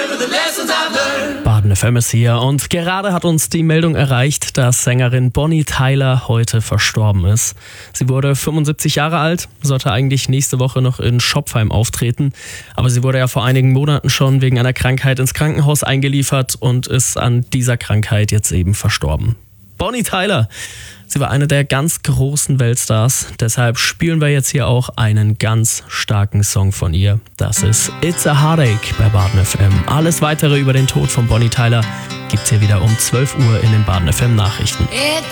Baden FM ist hier und gerade hat uns die Meldung erreicht, dass Sängerin Bonnie Tyler heute verstorben ist. Sie wurde 75 Jahre alt, sollte eigentlich nächste Woche noch in Schopfheim auftreten, aber sie wurde ja vor einigen Monaten schon wegen einer Krankheit ins Krankenhaus eingeliefert und ist an dieser Krankheit jetzt eben verstorben. Bonnie Tyler, sie war eine der ganz großen Weltstars, deshalb spielen wir jetzt hier auch einen ganz starken Song von ihr. Das ist It's a Heartache bei Baden FM. Alles weitere über den Tod von Bonnie Tyler gibt's hier wieder um 12 Uhr in den Baden FM Nachrichten. It's